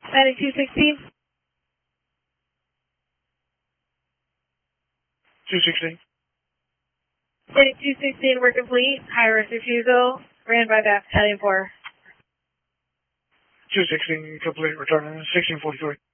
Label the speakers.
Speaker 1: Heading 216.
Speaker 2: 216.
Speaker 1: Heading 216, we're complete. High risk refusal. Ran by back, heading 4.
Speaker 2: 216, complete, returning 1643.